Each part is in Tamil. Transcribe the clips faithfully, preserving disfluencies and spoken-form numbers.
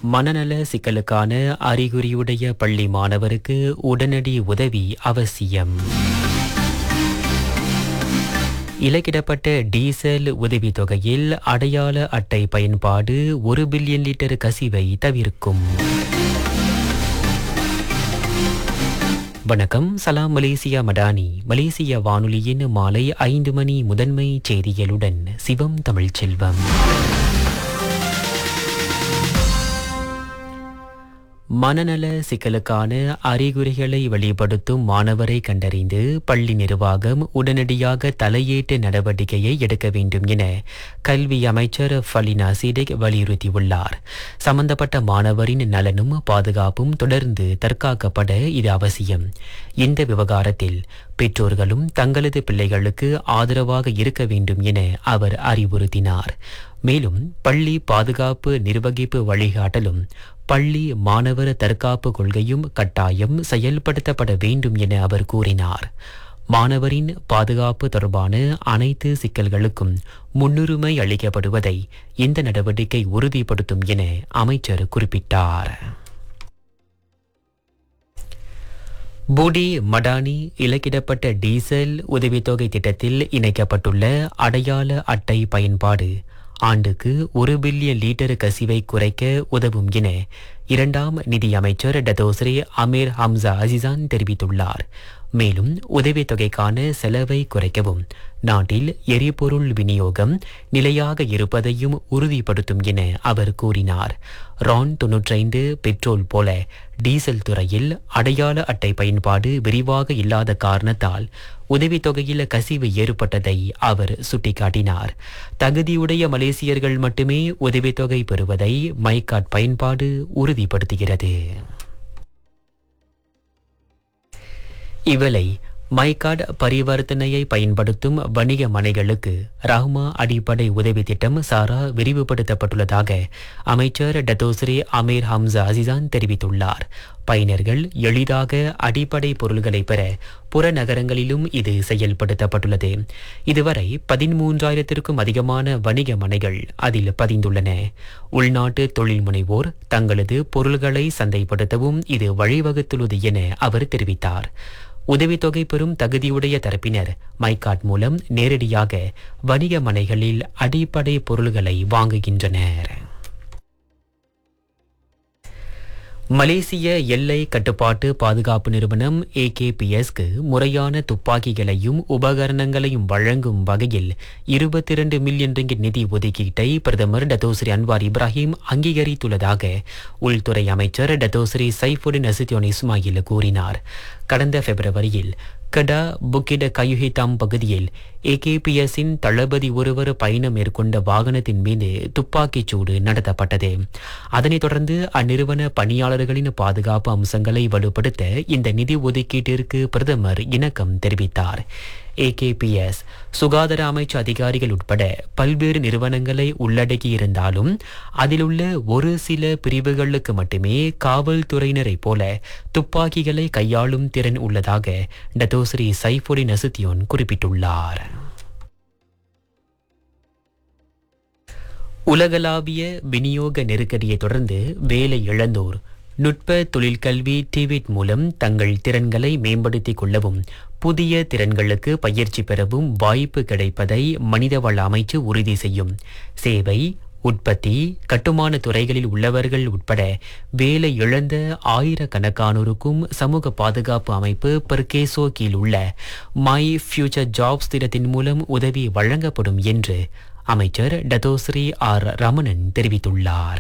மனநல சிக்கலுக்கான அறிகுறியுடைய பள்ளி மாணவருக்கு உடனடி உதவி அவசியம். இலக்கிடப்பட்ட டீசல் உதவித்தொகையில் அடையாள அட்டை பயன்பாடு ஒரு பில்லியன் லிட்டர் கசிவை தவிர்க்கும். வணக்கம், சலாம் மலேசியா மடானி. மலேசிய வானொலியின் மாலை ஐந்து மணி முதன்மை செய்திகளுடன் சிவம் தமிழ்ச்செல்வம். மனநல சிக்கலுக்கான அறிகுறிகளை வெளிப்படுத்தும் மாணவரை கண்டறிந்து பள்ளி நிர்வாகம் உடனடியாக தலையீட்டு நடவடிக்கையை எடுக்க வேண்டும் என கல்வி அமைச்சர் ஃபலினா சிடெக் வலியுறுத்தியுள்ளார். சம்பந்தப்பட்ட மாணவரின் நலனும் பாதுகாப்பும் தொடர்ந்து தற்காக்கப்பட இது அவசியம். இந்த விவகாரத்தில் பெற்றோர்களும் தங்களது பிள்ளைகளுக்கு ஆதரவாக இருக்க வேண்டும் என அவர் அறிவுறுத்தினார். மேலும் பள்ளி பாதுகாப்பு நிர்வகிப்பு வழிகாட்டலும் பள்ளி மாணவர் தற்காப்பு கொள்கையும் கட்டாயம் செயல்படுத்தப்பட வேண்டும் என அவர் கூறினார். மாணவரின் பாதுகாப்பு தொடர்பான அனைத்து சிக்கல்களுக்கும் முன்னுரிமை அளிக்கப்படுவதை இந்த நடவடிக்கை உறுதிப்படுத்தும் என அமைச்சர் குறிப்பிட்டார். பூடி மடானி இலக்கிடப்பட்ட டீசல் உதவித்தொகை திட்டத்தில் இணைக்கப்பட்டுள்ள அடையாள அட்டை பயன்பாடு ஆண்டுக்கு ஒரு பில்லியன் லீட்டர் கசிவை குறைக்க உதவும் என இரண்டாம் நிதி அமைச்சர் டத்தோஸ்ரீ அமீர் ஹம்சா அசிசான் தெரிவித்துள்ளார். மேலும் உதவித்தொகைக்கான செலவை குறைக்கவும் நாட்டில் எரிபொருள் விநியோகம் நிலையாக இருப்பதையும் உறுதிப்படுத்தும் என அவர் கூறினார். ரான் தொன்னூற்றைந்து பெட்ரோல் போல டீசல் துறையில் அடையாள அட்டை பயன்பாடு விரிவாக இல்லாத காரணத்தால் உதவித்தொகையில் கசிவு ஏற்பட்டதை அவர் சுட்டிக்காட்டினார். தகுதியுடைய மலேசியர்கள் மட்டுமே உதவித்தொகை பெறுவதை மைகாட் பயன்பாடு உறுதிப்படுத்துகிறது. இவளை மைகாட் பரிவர்த்தனையை பயன்படுத்தும் வணிக மனைகளுக்கு ரஹ்மா அடிப்படை உதவி திட்டம் சாரா விரிவுபடுத்தப்பட்டுள்ளதாக அமைச்சர் டத்தோஸ்ரீ அமீர் ஹம்சா அசிசான் தெரிவித்துள்ளார். பயனர்கள் எளிதாக அடிப்படை பொருள்களை பெற புறநகரங்களிலும் இது செயல்படுத்தப்பட்டுள்ளது. இதுவரை பதிமூன்றாயிரத்திற்கும் அதிகமான வணிக மனைகள் அதில் பதிந்துள்ளன. உள்நாட்டு தொழில் முனைவோர் தங்களது பொருள்களை சந்தைப்படுத்தவும் இது வழிவகுத்துள்ளது என அவர் தெரிவித்தார். உதவித்தொகை பெறும் தகுதியுடைய தரப்பினர் மைகாட் மூலம் நேரடியாக வணிக மனைகளில் அடிப்படை பொருள்களை வாங்குகின்றனர். மலேசிய எல்லை கட்டுப்பாட்டு பாதுகாப்பு நிறுவனம் ஏ கே பி எஸ்க்கு முறையான துப்பாக்கிகளையும் உபகரணங்களையும் வழங்கும் வகையில் இருபத்தி இரண்டு மில்லியன் ரிங்கிட் நிதி ஒதுக்கீட்டை பிரதமர் டத்தோஸ்ரீ அன்வார் இப்ராஹிம் அங்கீகரித்துள்ளதாக உள்துறை அமைச்சர் டத்தோஸ்ரீ சைஃபுடின் அசித்யோன் இஸ்மாயில் கூறினார். கடந்த பிப்ரவரியில் கடா புக்கிட கயுஹிதாம் பகுதியில் ஏ கே பி எஸ்ஸின் தளபதி ஒருவர் பயணம் மேற்கொண்ட வாகனத்தின் மீது துப்பாக்கிச் சூடு நடத்தப்பட்டது. அதனைத் தொடர்ந்து அந்நிறுவன பணியாளர்களின் பாதுகாப்பு அம்சங்களை வலுப்படுத்த இந்த நிதி ஒதுக்கீட்டிற்கு பிரதமர் இணக்கம் தெரிவித்தார். ஏ கே பி எஸ் சுகாதார அமைச்சு அதிகாரிகள் உட்பட பல்வேறு நிறுவனங்களை உள்ளடக்கியிருந்தாலும் அதிலுள்ள ஒரு சில பிரிவுகளுக்கு மட்டுமே காவல்துறையினரைப் போல துப்பாக்கிகளை கையாளும் திறன் உள்ளதாக டத்தோஸ்ரீ சைஃபுடின் அசித்யோன் குறிப்பிட்டுள்ளார். உலகளாவிய விநியோக நெருக்கடியை தொடர்ந்து வேலை இழந்தோர் நுட்ப தொழிற்கல்வி டிவிட் மூலம் தங்கள் திறன்களை மேம்படுத்திக் கொள்ளவும் புதிய திறன்களுக்கு பயிற்சி பெறவும் வாய்ப்பு கிடைப்பதை மனிதவள அமைச்சு உறுதி செய்யும். சேவை, உற்பத்தி, கட்டுமான துறைகளில் உள்ளவர்கள் உட்பட வேலை இழந்த ஆயிரக்கணக்கானோருக்கும் சமூக பாதுகாப்பு அமைப்பு பெர்கேசோ கீழ் உள்ள மை ஃபியூச்சர் ஜாப்ஸ் திட்டத்தின் மூலம் உதவி வழங்கப்படும் என்று அமைச்சர் டத்தோஸ்ரீ ஆர் ரமணன் தெரிவித்துள்ளார்.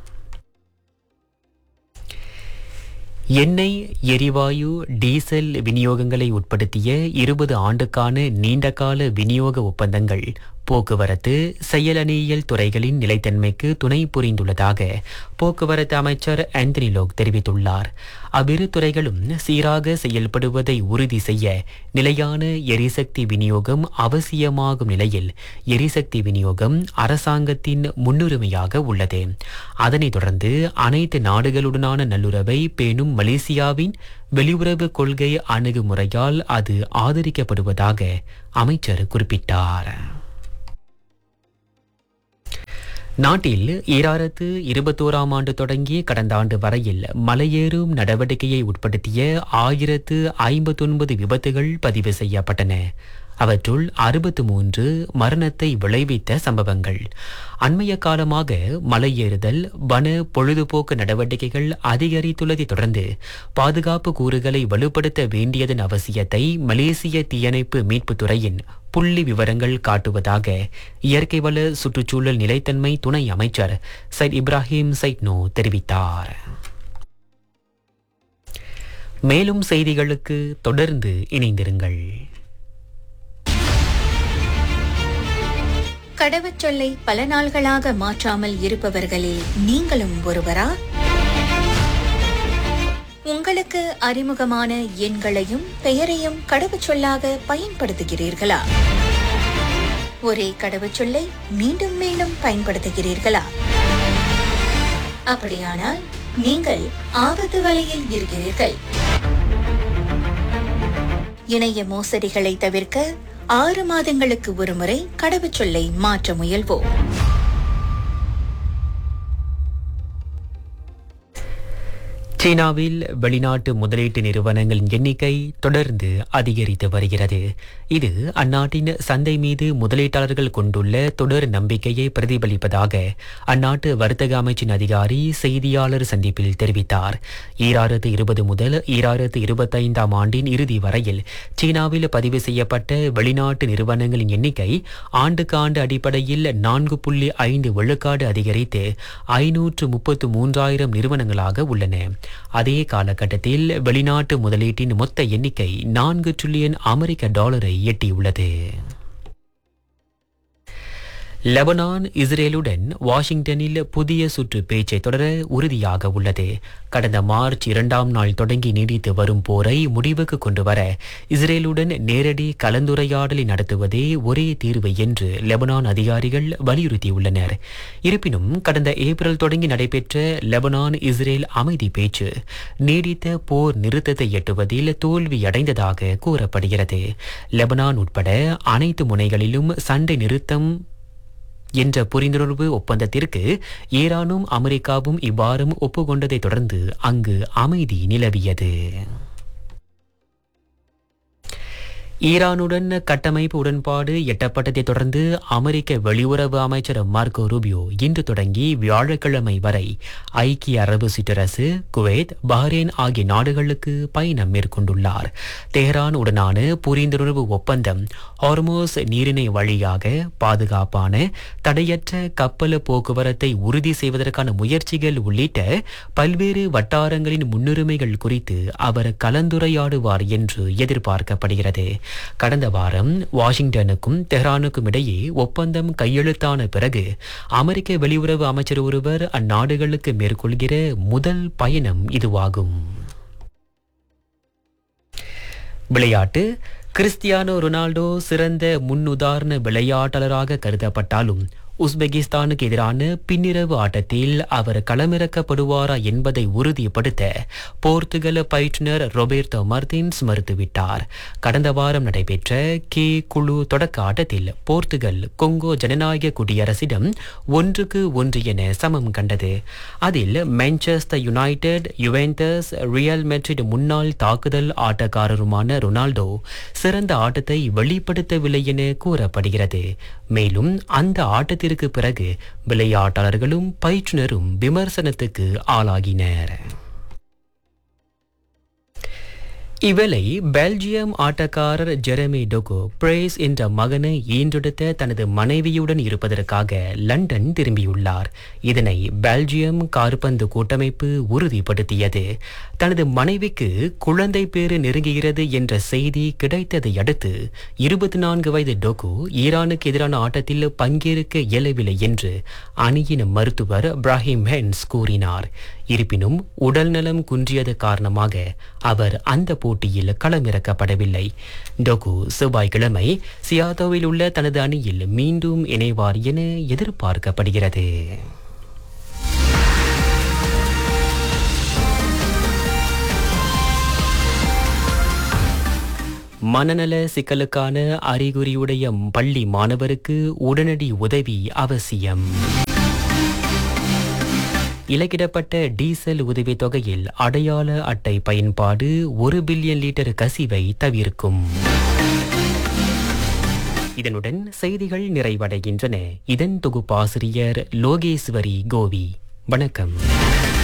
எண்ணெய், எரிவாயு, டீசல் விநியோகங்களை உட்படுத்திய இருபது ஆண்டுக்கான நீண்டகால விநியோக ஒப்பந்தங்கள் போக்குவரத்து, செயலணியியல் துறைகளின் நிலைத்தன்மைக்கு துணை புரிந்துள்ளதாக போக்குவரத்து அமைச்சர் ஆந்தனி லோக் தெரிவித்துள்ளார். அவ்விரு துறைகளும் சீராக செயல்படுவதை உறுதி செய்ய நிலையான எரிசக்தி விநியோகம் அவசியமாகும் நிலையில் எரிசக்தி விநியோகம் அரசாங்கத்தின் முன்னுரிமையாக உள்ளது. அதனைத் தொடர்ந்து அனைத்து நாடுகளுடனான நல்லுறவை பேணும் மலேசியாவின் வெளியுறவு கொள்கை அணுகுமுறையால் அது ஆதரிக்கப்படுவதாக அமைச்சர் குறிப்பிட்டார். நாட்டில் ஈராயிரத்து இருபத்தோராம் ஆண்டு தொடங்கி கடந்த ஆண்டு வரையில் மலையேறும் நடவடிக்கையை உட்படுத்திய ஆயிரத்து ஐம்பத்தொன்பது விபத்துகள் பதிவு செய்யப்பட்டன. அவற்றுள் அறுபத்து மூன்று மரணத்தை விளைவித்த சம்பவங்கள். அண்மைய காலமாக மலையேறுதல் வன பொழுதுபோக்கு நடவடிக்கைகள் அதிகரித்துள்ளதை தொடர்ந்து பாதுகாப்பு கூறுகளை வலுப்படுத்த வேண்டியதன் அவசியத்தை மலேசிய தீயணைப்பு மீட்புத் துறையின் புள்ளி விவரங்கள் காட்டுவதாக இயற்கை வள சுற்றுச்சூழல் நிலைத்தன்மை துணை அமைச்சர் சைட் இப்ராஹிம் சைட்னோ தெரிவித்தார். மேலும் செய்திகளுக்கு தொடர்ந்து இணைந்திருங்கள். கடவுச்சொல்லை பல நாள்களாக மாற்றாமல் இருப்பவர்களில் நீங்களும் ஒருவரா? உங்களுக்கு அறிமுகமான எண்களையும் பெயரையும் கடவுச்சொல்லாக பயன்படுத்துகிறீர்களா? ஒரே கடவுச்சொல்லை மீண்டும் மீண்டும் பயன்படுத்துகிறீர்களா? அப்படியானால் நீங்கள் ஆபத்து வலையில் இருக்கிறீர்கள். இணைய மோசடிகளை தவிர்க்க ஆறு மாதங்களுக்கு ஒருமுறை கடவுச்சொல்லை மாற்ற முயல்வோம். சீனாவில் வெளிநாட்டு முதலீட்டு நிறுவனங்களின் எண்ணிக்கை தொடர்ந்து அதிகரித்து வருகிறது. இது அந்நாட்டின் சந்தை மீது முதலீட்டாளர்கள் கொண்டுள்ள தொடர் நம்பிக்கையை பிரதிபலிப்பதாக அந்நாட்டு வர்த்தக அமைச்சின் அதிகாரி செய்தியாளர் சந்திப்பில் தெரிவித்தார். ஈராயிரத்து இருபது முதல் ஈராயிரத்து இருபத்தைந்தாம் ஆண்டின் இறுதி வரையில் சீனாவில் பதிவு செய்யப்பட்ட வெளிநாட்டு நிறுவனங்களின் எண்ணிக்கை ஆண்டுக்கு ஆண்டு அடிப்படையில் நான்கு புள்ளி ஐந்து விழுக்காடு அதிகரித்து ஐநூற்று முப்பத்து மூன்றாயிரம் நிறுவனங்களாக உள்ளன. அதே காலகட்டத்தில் வெளிநாட்டு முதலீட்டின் மொத்த எண்ணிக்கை நான்கு டிரில்லியன் அமெரிக்க டாலரை எட்டியுள்ளது. லெபனான் இஸ்ரேலுடன் வாஷிங்டனில் புதிய சுற்று பேச்சை தொடர உறுதியாக உள்ளது. கடந்த மார்ச் இரண்டாம் நாள் தொடங்கி நீடித்து வரும் போரை முடிவுக்கு கொண்டுவர இஸ்ரேலுடன் நேரடி கலந்துரையாடலை நடத்துவதே ஒரே தீர்வு என்று லெபனான் அதிகாரிகள் வலியுறுத்தியுள்ளனர். இருப்பினும் கடந்த ஏப்ரல் தொடங்கி நடைபெற்ற லெபனான் இஸ்ரேல் அமைதி பேச்சு நீடித்த போர் நிறுத்தத்தை எட்டுவதில் தோல்வியடைந்ததாக கூறப்படுகிறது. லெபனான் உட்பட அனைத்து முனைகளிலும் சண்டை நிறுத்தம் என்ற புரிந்துணர்வு ஒப்பந்தத்திற்கு ஈரானும் அமெரிக்காவும் இவ்வாறும் ஒப்புக்கொண்டதை தொடர்ந்து அங்கு அமைதி நிலவியது. ஈரானுடன் கட்டமைப்பு உடன்பாடு எட்டப்பட்டதை தொடர்ந்து அமெரிக்க வெளியுறவு அமைச்சர் மார்க்கோ ரூபியோ இன்று தொடங்கி வியாழக்கிழமை வரை ஐக்கிய அரபு சிற்றரசு, குவைத், பஹ்ரைன் ஆகிய நாடுகளுக்கு பயணம் மேற்கொண்டுள்ளார். தெஹ்ரான் உடனான புரிந்துணர்வு ஒப்பந்தம் ஹார்மோஸ் நீரிணை வழியாக பாதுகாப்பான தடையற்ற கப்பல் போக்குவரத்தை உறுதி செய்வதற்கான முயற்சிகள் உள்ளிட்ட பல்வேறு வட்டாரங்களின் முன்னுரிமைகள் குறித்து அவர் கலந்துரையாடுவார் என்று எதிர்பார்க்கப்படுகிறது. கடந்த வாரம் வாஷிங்டனுக்கும் தெஹ்ரானுக்கும் இடையே ஒப்பந்தம் கையெழுத்தான பிறகு அமெரிக்க வெளியுறவு அமைச்சர் ஒருவர் அந்நாடுகளுக்கு மேற்கொள்கிற முதல் பயணம் இதுவாகும். விளையாட்டு. கிறிஸ்டியானோ ரொனால்டோ சிறந்த முன்னுதாரண விளையாட்டாளராக கருதப்பட்டாலும் உஸ்பெகிஸ்தானுக்கு எதிரான பின்னிரவு ஆட்டத்தில் அவர் களமிறக்கப்படுவாரா என்பதை உறுதிப்படுத்த போர்த்துகல் பயிற்றுனர் ரொபேர்டோ மார்டின்ஸ் மறுத்துவிட்டார். கடந்த வாரம் நடைபெற்ற கே குழு தொடக்க ஆட்டத்தில் போர்த்துகல் கொங்கோ ஜனநாயக குடியரசிடம் ஒன்றுக்கு ஒன்று என சமம் கண்டது. அதில் Manchester United, Juventus, real Madrid முன்னாள் தாக்குதல் ஆட்டக்காரருமான ரொனால்டோ சிறந்த ஆட்டத்தை வெளிப்படுத்தவில்லை என கூறப்படுகிறது. மேலும் அந்த ஆட்டத்தில் பிறகு விளையாட்டாளர்களும் பயிற்றுனரும் விமர்சனத்துக்கு ஆளாகினர். இவ்வேளை பெல்ஜியம் ஆட்டக்காரர் ஜெரமி டோகோ பிரேஸ் என்ற மகனை ஈன்றெடுத்த தனது மனைவியுடன் இருப்பதற்காக லண்டன் திரும்பியுள்ளார். இதனை பெல்ஜியம் காற்பந்து கூட்டமைப்பு உறுதிப்படுத்தியது. தனது மனைவிக்கு குழந்தை பேறு நெருங்குகிறது என்ற செய்தி கிடைத்ததை அடுத்து இருபத்தி நான்கு வயது டோகோ ஈரானுக்கு எதிரான ஆட்டத்தில் பங்கேற்க இயலவில்லை என்று அணியின் மருத்துவர் பிராஹிம் ஹென்ஸ் கூறினார். இருப்பினும் உடல்நலம் குன்றியது காரணமாக அவர் அந்த போட்டியில் களமிறக்கப்படவில்லை. டோகோ செவ்வாய்க்கிழமை சியாட்டோவில் உள்ள தனது அணியில் மீண்டும் இணைவார் என எதிர்பார்க்கப்படுகிறது. மனநல சிக்கலுக்கான அறிகுறியுடைய பள்ளி மாணவருக்கு உடனடி உதவி அவசியம். இலக்கிடப்பட்ட டீசல் உதவித் தொகையில் அடையாள அட்டை பயன்பாடு ஒரு பில்லியன் லிட்டர் கசிவை தவிர்க்கும். இதனுடன் செய்திகள் நிறைவடைகின்றன. இதன் தொகுப்பாசிரியர் லோகேஸ்வரி கோவி. வணக்கம்.